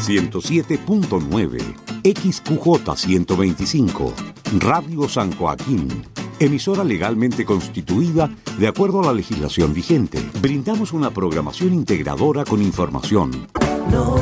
107.9, XQJ 125, Radio San Joaquín, emisora legalmente constituida de acuerdo a la legislación vigente. Brindamos una programación integradora con información,